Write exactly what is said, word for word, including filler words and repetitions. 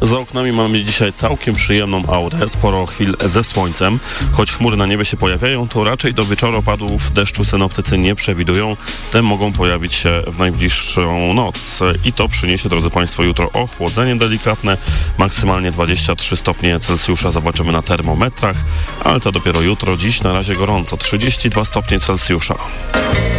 Za oknami mamy dzisiaj całkiem przyjemną aurę, sporo chwil ze słońcem. Choć chmury na niebie się pojawiają, to raczej do wieczoru opadów deszczu synoptycy nie przewidują. Te mogą pojawić się w najbliższą noc. I to przyniesie, drodzy Państwo, jutro ochłodzenie delikatne. Maksymalnie dwadzieścia trzy stopnie Celsjusza zobaczymy na termometrach, ale to dopiero jutro. Dziś na razie gorąco, trzydzieści dwa stopnie Celsjusza.